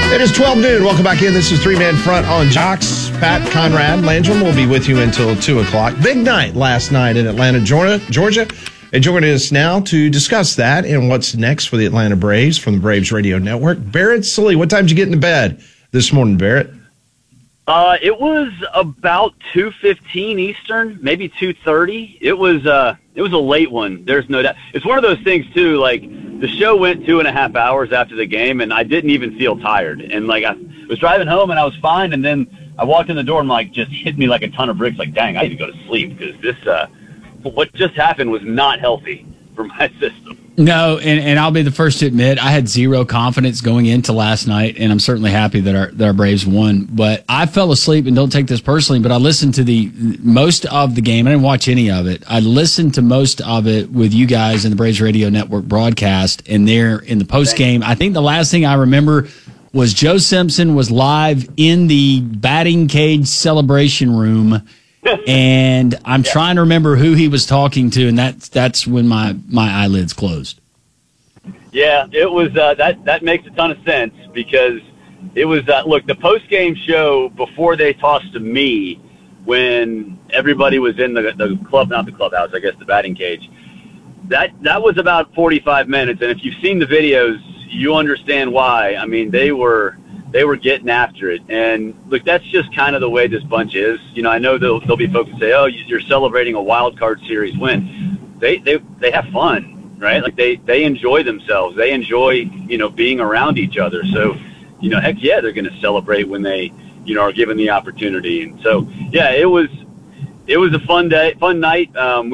It is 12 noon. Welcome back in. This is Three Man Front on Jocks. Pat, Conrad, Landrum will be with you until 2 o'clock. Big night last night in Atlanta, Georgia. And joining us now to discuss that and what's next for the Atlanta Braves from the Braves Radio Network, Barrett Sallee. What time did you get into bed this morning, Barrett? It was about 2:15 Eastern, maybe 2:30. It was a late one. There's no doubt. It's one of those things too. Like the show went 2.5 hours after the game, and I didn't even feel tired. And like I was driving home, and I was fine. And then I walked in the door, and like just hit me like a ton of bricks. Like, dang, I need to go to sleep because this what just happened was not healthy for my system. No, and I'll be the first to admit I had zero confidence going into last night, and I'm certainly happy that our Braves won. But I fell asleep, and don't take this personally, but I listened to most of the game. I didn't watch any of it. I listened to most of it with you guys in the Braves Radio Network broadcast, and there in the post game. I think the last thing I remember was Joe Simpson was live in the batting cage celebration room. And I'm trying to remember who he was talking to, and that's when my eyelids closed. Yeah, it was that makes a ton of sense because it was look, the post game show before they tossed to me when everybody was in the club, not the clubhouse, I guess the batting cage. That was about 45 minutes, and if you've seen the videos, you understand why. I mean, they were getting after it. And look, that's just kind of the way this bunch is. You know, I know there'll be folks that say, oh, you're celebrating a wild card series win. They have fun, right? Like they enjoy themselves. They enjoy, you know, being around each other. So, you know, heck yeah, they're going to celebrate when they, you know, are given the opportunity. And so, yeah, it was a fun night.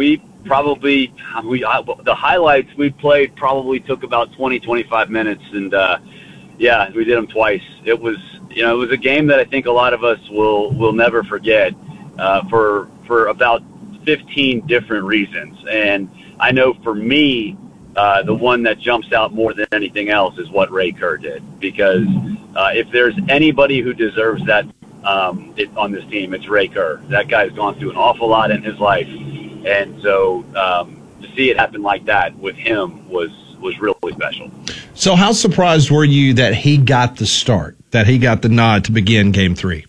The highlights we played probably took about 20, 25 minutes. And, yeah, we did them twice. It was a game that I think a lot of us will never forget for about 15 different reasons. And I know for me, the one that jumps out more than anything else is what Ray Kerr did. Because if there's anybody who deserves that on this team, it's Ray Kerr. That guy's gone through an awful lot in his life. And so to see it happen like that with him was really special. So how surprised were you that he got the start, that he got the nod to begin Game 3?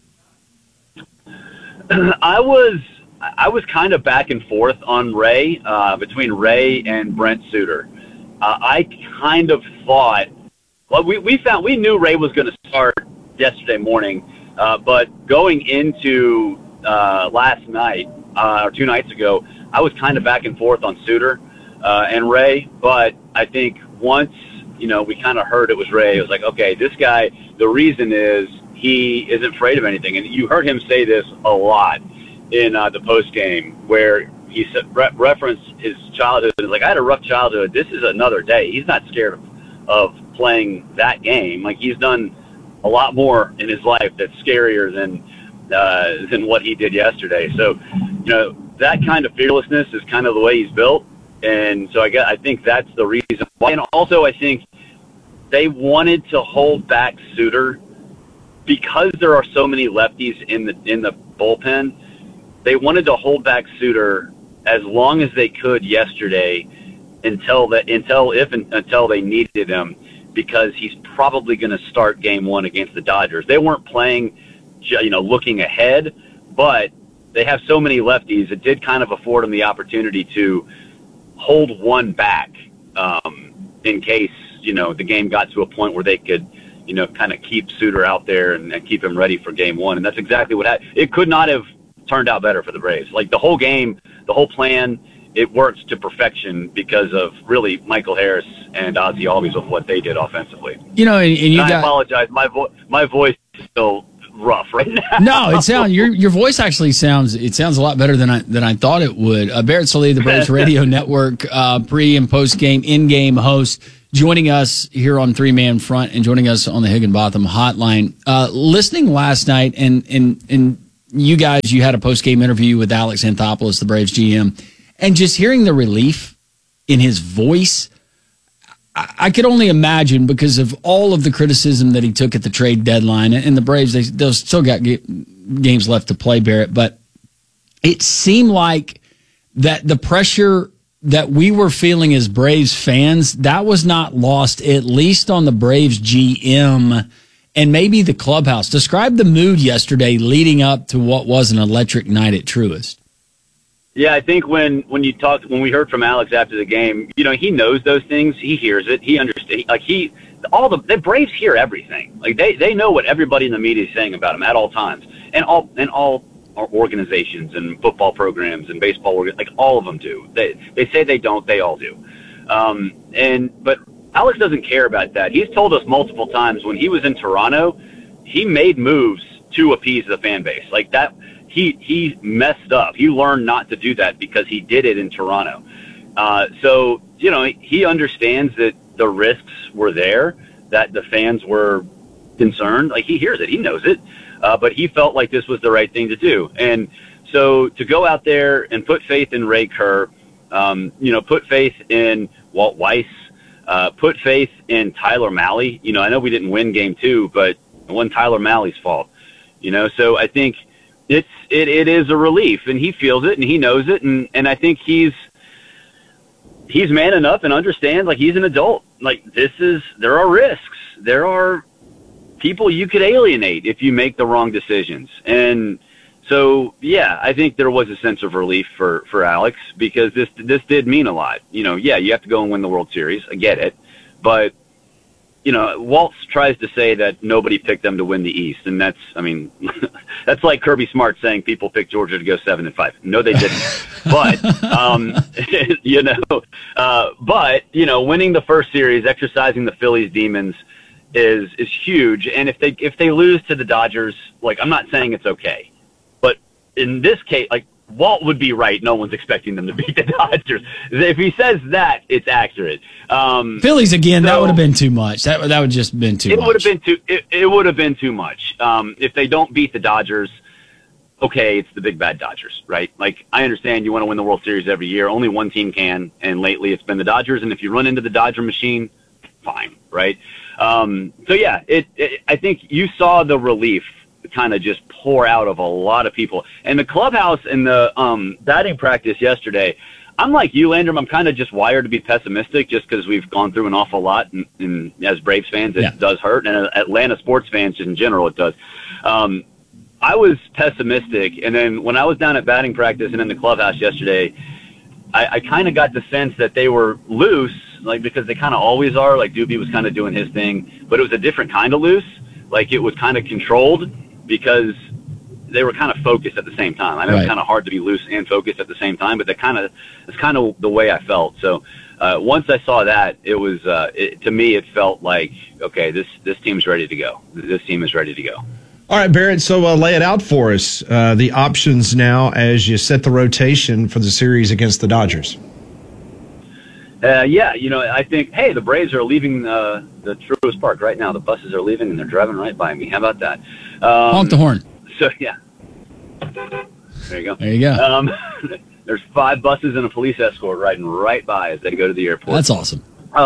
I was kind of back and forth on Ray, between Ray and Brent Suter. I kind of thought, well, we knew Ray was going to start yesterday morning, but going into last night or 2 nights ago, I was kind of back and forth on Suter and Ray, but I think once, you know, we kind of heard it was Ray, it was like, okay, this guy, the reason is he isn't afraid of anything. And you heard him say this a lot in the post game where he said, referenced his childhood. It's like, I had a rough childhood. This is another day. He's not scared of playing that game. Like, he's done a lot more in his life that's scarier than what he did yesterday. So, you know, that kind of fearlessness is kind of the way he's built. And so I think that's the reason why. And also I think they wanted to hold back Suter because there are so many lefties in the bullpen. They wanted to hold back Suter as long as they could yesterday until they needed him, because he's probably going to start Game 1 against the Dodgers. They weren't playing, you know, looking ahead, but they have so many lefties. It did kind of afford them the opportunity to hold one back in case, you know, the game got to a point where they could, you know, kind of keep Suter out there and keep him ready for Game 1. And that's exactly what happened. It could not have turned out better for the Braves. Like, the whole game, the whole plan, it worked to perfection because of really Michael Harris and Ozzie Albies with what they did offensively. You know, and I apologize. My voice is still rough right now. No, your voice actually sounds a lot better than I thought it would. Barrett Sallee, the Braves Radio Network pre and post game in game host, joining us here on Three Man Front and joining us on the Higginbotham Hotline. Listening last night, and you guys, you had a post game interview with Alex Anthopoulos, the Braves GM, and just hearing the relief in his voice. I could only imagine, because of all of the criticism that he took at the trade deadline, and the Braves, they'll still got games left to play, Barrett, but it seemed like that the pressure that we were feeling as Braves fans, that was not lost, at least on the Braves GM and maybe the clubhouse. Describe the mood yesterday leading up to what was an electric night at Truist. Yeah, I think when we heard from Alex after the game, he knows those things. He hears it. He understands. Like the Braves hear everything. Like they know what everybody in the media is saying about him at all times, and all our organizations and football programs and baseball, like all of them do. They say they don't. They all do. But Alex doesn't care about that. He's told us multiple times when he was in Toronto, he made moves to appease the fan base like that. He messed up. He learned not to do that because he did it in Toronto. So he understands that the risks were there, that the fans were concerned. Like he hears it, he knows it, but he felt like this was the right thing to do. And so to go out there and put faith in Ray Kerr, put faith in Walt Weiss, put faith in Tyler Mahle. I know we didn't win game 2, but it wasn't Tyler Mahle's fault. So I think it is a relief, and he feels it and he knows it, and I think he's man enough and understands, like he's an adult. Like there are risks. There are people you could alienate if you make the wrong decisions. And so, yeah, I think there was a sense of relief for Alex because this did mean a lot. You have to go and win the World Series. I get it. But, Waltz tries to say that nobody picked them to win the East. And that's like Kirby Smart saying people picked Georgia to go 7-5. No, they didn't. But, winning the first series, exercising the Phillies demons is huge. And if they lose to the Dodgers, like, I'm not saying it's okay. But in this case, like, Walt would be right. No one's expecting them to beat the Dodgers. If he says that, it's accurate. Phillies again, that would have been too much. That would just been too much. It would have been too much. If they don't beat the Dodgers, okay, it's the big bad Dodgers, right? Like, I understand you want to win the World Series every year. Only one team can, and lately it's been the Dodgers. And if you run into the Dodger machine, fine, right? I think you saw the relief kind of just pour out of a lot of people. And the clubhouse and the batting practice yesterday, I'm like you, Landrum. I'm kind of just wired to be pessimistic just because we've gone through an awful lot. And as Braves fans, it does hurt. And Atlanta sports fans in general, it does. I was pessimistic. And then when I was down at batting practice and in the clubhouse yesterday, I kind of got the sense that they were loose, like because they kind of always are. Like Doobie was kind of doing his thing, but it was a different kind of loose. Like it was kind of controlled because they were kind of focused at the same time. I know It's kind of hard to be loose and focused at the same time, but it's kind of the way I felt. So once I saw that, it was to me it felt like, okay, this team's ready to go. This team is ready to go. All right, Barrett, so lay it out for us, the options now as you set the rotation for the series against the Dodgers. I think, hey, the Braves are leaving the Truist Park right now. The buses are leaving, and they're driving right by me. How about that? Honk the horn. So, yeah. There you go. There you go. There's 5 buses and a police escort riding right by as they go to the airport. That's awesome.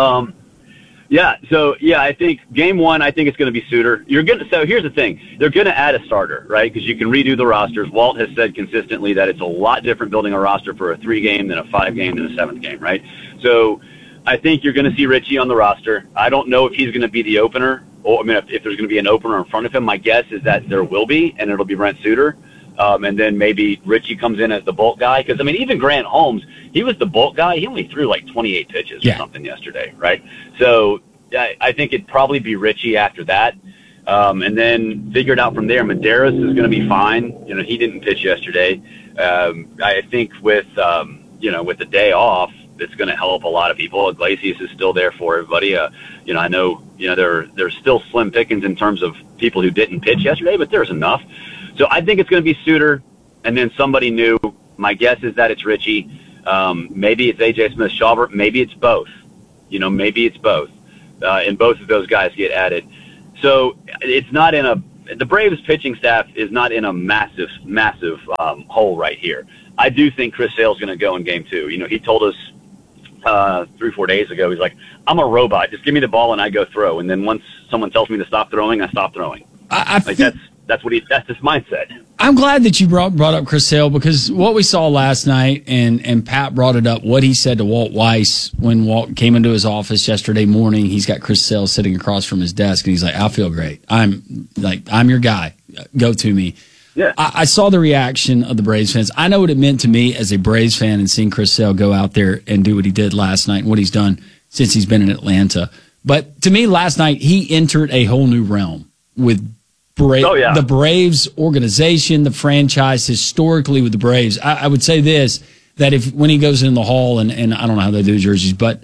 I think game 1, I think it's going to be Suter. So here's the thing. They're going to add a starter, right? Because you can redo the rosters. Walt has said consistently that it's a lot different building a roster for a 3-game than a 5-game than a 7th game, right? So I think you're going to see Richie on the roster. I don't know if he's going to be the opener. Or, if there's going to be an opener in front of him. My guess is that there will be, and it'll be Brent Suter. And then maybe Richie comes in as the bulk guy. Because, even Grant Holmes, he was the bulk guy. He only threw like 28 pitches or something yesterday, right? So I think it'd probably be Richie after that. And then figure it out from there. Medeiros is going to be fine. He didn't pitch yesterday. I think with the day off, it's going to help a lot of people. Iglesias is still there for everybody. I know, there's still slim pickings in terms of people who didn't pitch yesterday, but there's enough. So I think it's going to be Suter and then somebody new. My guess is that it's Richie. Maybe it's AJ Smith-Shawver. Maybe it's both. Maybe it's both. And both of those guys get added. So it's not the Braves pitching staff is not in a massive hole right here. I do think Chris Sale's going to go in game 2. He told us 3-4 days ago, he's like, I'm a robot. Just give me the ball and I go throw. And then once someone tells me to stop throwing, I stop throwing. I That's his mindset. I'm glad that you brought up Chris Sale, because what we saw last night, and Pat brought it up, what he said to Walt Weiss when Walt came into his office yesterday morning. He's got Chris Sale sitting across from his desk, and he's like, "I feel great. I'm your guy. Go to me." Yeah. I saw the reaction of the Braves fans. I know what it meant to me as a Braves fan, and seeing Chris Sale go out there and do what he did last night and what he's done since he's been in Atlanta. But to me, last night, he entered a whole new realm with the Braves organization, the franchise historically with the Braves. I would say this, that when he goes in the hall, and I don't know how they do jerseys, but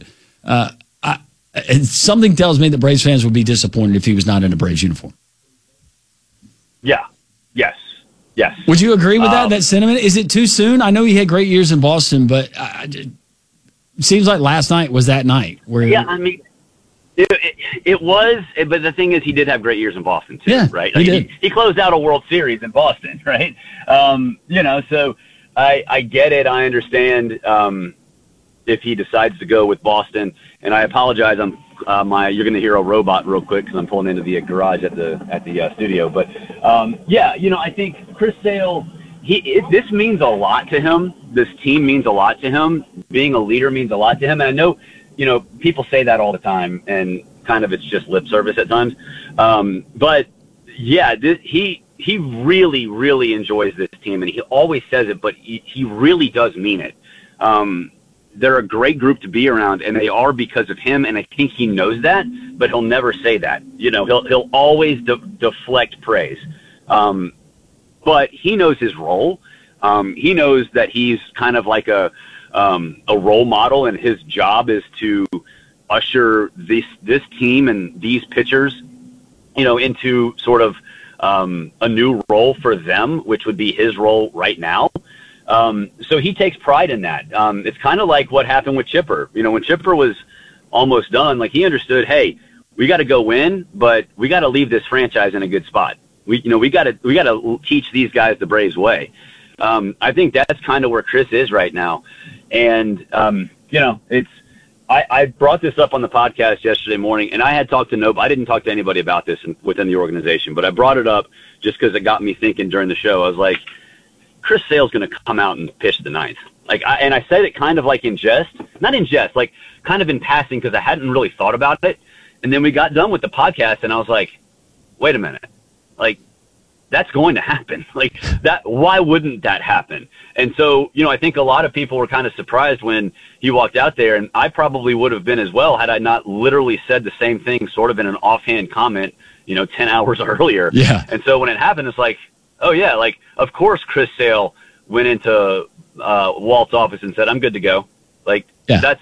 something tells me that Braves fans would be disappointed if he was not in a Braves uniform. Yeah. Yes. Would you agree with that sentiment? Is it too soon? I know he had great years in Boston, but it seems like last night was that night. I mean, it was, but the thing is, he did have great years in Boston too, right? He did. He closed out a World Series in Boston, right? So I get it. I understand if he decides to go with Boston, and I apologize. You're going to hear a robot real quick because I'm pulling into the garage at the studio. But I think Chris Sale, this means a lot to him. This team means a lot to him. Being a leader means a lot to him. And I know, people say that all the time, and kind of it's just lip service at times. But yeah, he really, really enjoys this team, and he always says it, but he really does mean it. They're a great group to be around, and they are because of him, and I think he knows that, but he'll never say that. He'll always deflect praise. But he knows his role. He knows that he's kind of like a role model, and his job is to usher this team and these pitchers, into sort of a new role for them, which would be his role right now. So he takes pride in that. It's kind of like what happened with Chipper. When Chipper was almost done, like, he understood, hey, we got to go win, but we got to leave this franchise in a good spot. We got to teach these guys the Braves way. I think that's kind of where Chris is right now. And, I brought this up on the podcast yesterday morning, and I had talked to I didn't talk to anybody about this within the organization, but I brought it up just because it got me thinking during the show. I was like, Chris Sale's going to come out and pitch the ninth. And I said it kind of like in jest, not in jest, like kind of in passing, because I hadn't really thought about it. And then we got done with the podcast, and I was like, wait a minute, like, that's going to happen. Like, that, why wouldn't that happen? And so, I think a lot of people were kind of surprised when he walked out there, and I probably would have been as well had I not literally said the same thing sort of in an offhand comment, 10 hours earlier. Yeah. And so when it happened, it's like, oh yeah, like, of course Chris Sale went into Walt's office and said, I'm good to go. Like, that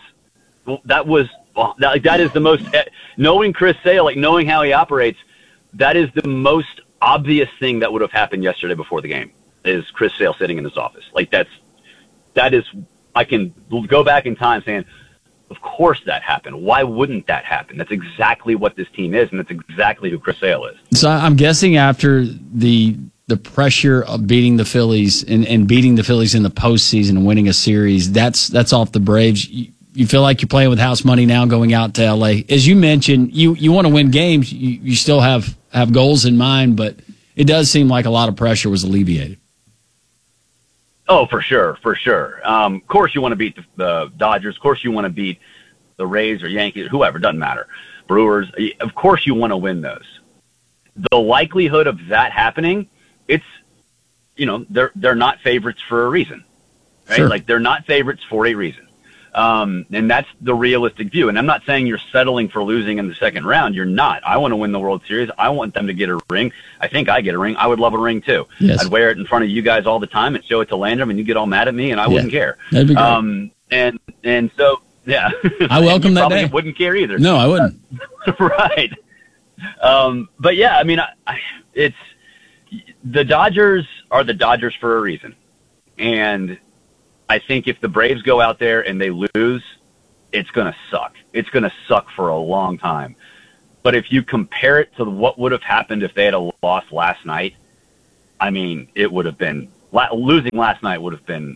is the most, knowing Chris Sale, like, knowing how he operates, that is the most obvious thing that would have happened yesterday before the game, is Chris Sale sitting in his office. Like, that is, I can go back in time saying, of course that happened. Why wouldn't that happen? That's exactly what this team is, and that's exactly who Chris Sale is. So I'm guessing after the pressure of beating the Phillies and beating the Phillies in the postseason and winning a series, that's off the Braves. You feel like you're playing with house money now going out to LA. As you mentioned, you want to win games. You still have goals in mind, but it does seem like a lot of pressure was alleviated. Oh, for sure. Of course you want to beat the Dodgers. Of course you want to beat the Rays or Yankees, whoever, doesn't matter. Brewers. Of course you want to win those. The likelihood of that happening, it's, they're not favorites for a reason, right? Sure. Like, they're not favorites for a reason. And that's the realistic view. And I'm not saying you're settling for losing in the second round. You're not. I want to win the World Series. I want them to get a ring. I think I get a ring. I would love a ring too. Yes. I'd wear it in front of you guys all the time and show it to Landrum, and you get all mad at me, and I wouldn't care. That'd be great. And so, yeah. I welcome you that probably day. Wouldn't care either. No, I wouldn't. Right. But yeah, I mean, it's, the Dodgers are the Dodgers for a reason. And I think if the Braves go out there and they lose, it's going to suck. It's going to suck for a long time. But if you compare it to what would have happened if they had lost last night, I mean, it would have been, losing last night would have been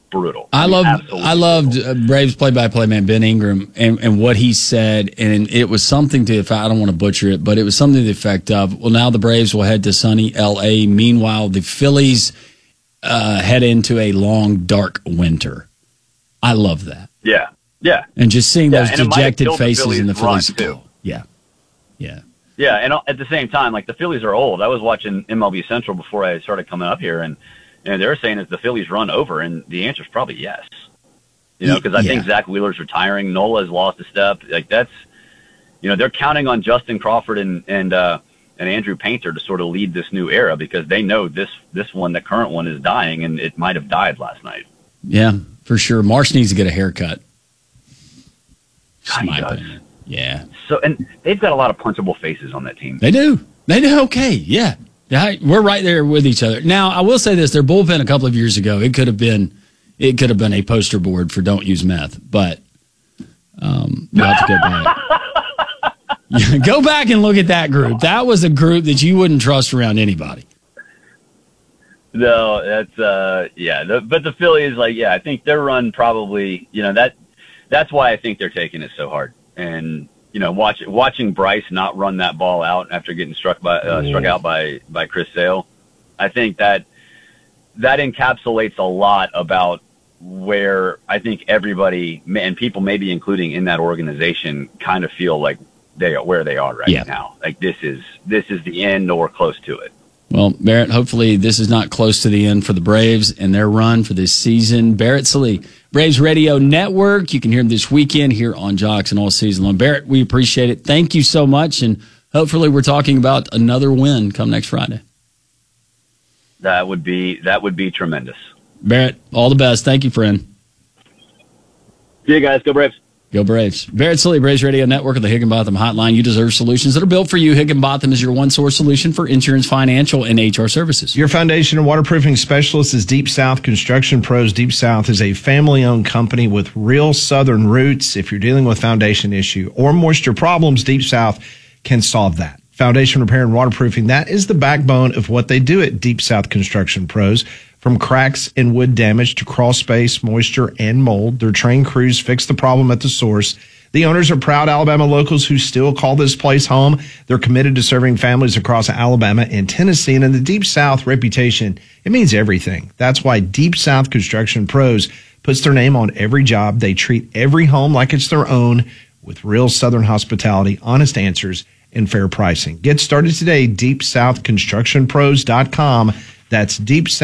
brutal. I loved Braves play-by-play man Ben Ingram and what he said, and it was something to the effect, I don't want to butcher it, but it was something to the effect of, well, now the Braves will head to sunny L.A. Meanwhile, the Phillies head into a long, dark winter. I love that. Yeah. And just seeing those dejected faces in the Phillies too. Yeah. Yeah, and at the same time, like, the Phillies are old. I was watching MLB Central before I started coming up here, and they were saying, is the Phillies run over? And the answer is probably yes. Because I think Zach Wheeler's retiring. Nola has lost a step. Like, that's, they're counting on Justin Crawford and Andrew Painter to sort of lead this new era, because they know this one, the current one, is dying, and it might have died last night. Yeah, for sure. Marsh needs to get a haircut. God, he does. Opinion. Yeah. So, and they've got a lot of punchable faces on that team. They do. Okay. Yeah. We're right there with each other. Now, I will say this: their bullpen a couple of years ago, it could have been a poster board for don't use meth. But you'll have to go back. Go back and look at that group. That was a group that you wouldn't trust around anybody. No, that's but the Phillies, I think their run probably, that's why I think they're taking it so hard. And watching Bryce not run that ball out after getting struck out by Chris Sale, I think that encapsulates a lot about where I think everybody and people maybe including in that organization kind of feel like where they are right now. Like, this is the end or close to it. Well, Barrett, hopefully this is not close to the end for the Braves and their run for this season. Barrett Sallee, Braves Radio Network. You can hear him this weekend here on Jocks and all season long. Barrett, we appreciate it. Thank you so much, and hopefully we're talking about another win come next Friday. That would be tremendous. Barrett, all the best. Thank you, friend. See you guys. Go Braves. Go Braves. Barrett Sallee, Braves Radio Network of the Higginbotham Hotline. You deserve solutions that are built for you. Higginbotham is your one-source solution for insurance, financial, and HR services. Your foundation and waterproofing specialist is Deep South Construction Pros. Deep South is a family-owned company with real Southern roots. If you're dealing with foundation issue or moisture problems, Deep South can solve that. Foundation repair and waterproofing, that is the backbone of what they do at Deep South Construction Pros. From cracks and wood damage to crawl space, moisture, and mold, their trained crews fix the problem at the source. The owners are proud Alabama locals who still call this place home. They're committed to serving families across Alabama and Tennessee. And in the Deep South reputation, it means everything. That's why Deep South Construction Pros puts their name on every job. They treat every home like it's their own with real Southern hospitality, honest answers, and fair pricing. Get started today, DeepSouthConstructionPros.com. That's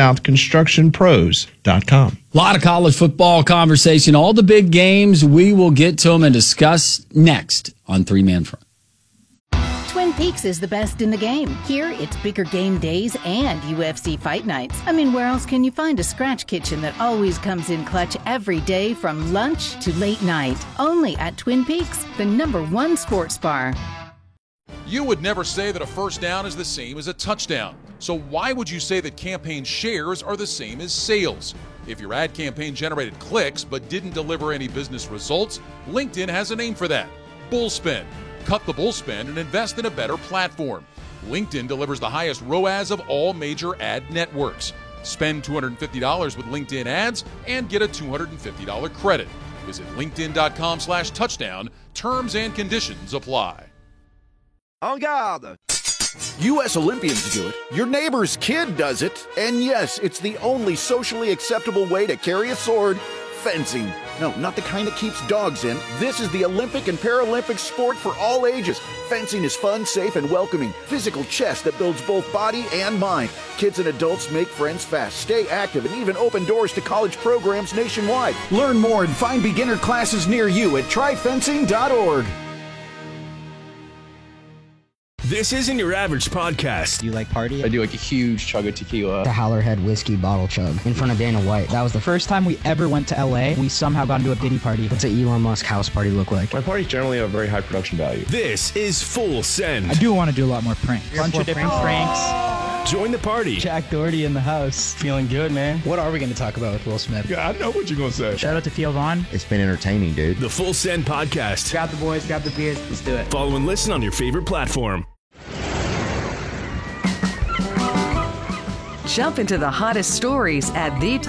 DeepSouthConstructionPros.com. A lot of college football conversation, all the big games. We will get to them and discuss next on Three Man Front. Twin Peaks is the best in the game. Here, it's bigger game days and UFC fight nights. I mean, where else can you find a scratch kitchen that always comes in clutch every day from lunch to late night? Only at Twin Peaks, the #1 sports bar. You would never say that a first down is the same as a touchdown. So why would you say that campaign shares are the same as sales? If your ad campaign generated clicks but didn't deliver any business results, LinkedIn has a name for that: Bullspend. Cut the bullspend and invest in a better platform. LinkedIn delivers the highest ROAS of all major ad networks. Spend $250 with LinkedIn ads and get a $250 credit. Visit linkedin.com/touchdown. Terms and conditions apply. En garde! U.S. Olympians do it, your neighbor's kid does it, and yes, it's the only socially acceptable way to carry a sword: fencing. No, not the kind that keeps dogs in. This is the Olympic and Paralympic sport for all ages. Fencing is fun, safe, and welcoming. Physical chess that builds both body and mind. Kids and adults make friends fast, stay active, and even open doors to college programs nationwide. Learn more and find beginner classes near you at tryfencing.org. This isn't your average podcast. Do you like party? I do like a huge chug of tequila. The Howlerhead whiskey bottle chug in front of Dana White. That was the first time we ever went to LA. We somehow got into a Diddy party. What's an Elon Musk house party look like? My parties generally have very high production value. This is Full Send. I do want to do a lot more pranks. Bunch of different pranks. Join the party. Jack Doherty in the house. Feeling good, man. What are we going to talk about with Will Smith? Yeah, I know what you're going to say. Shout out to Theo Vaughn. It's been entertaining, dude. The Full Send podcast. Grab the boys, grab the beers. Let's do it. Follow and listen on your favorite platform. Jump into the hottest stories at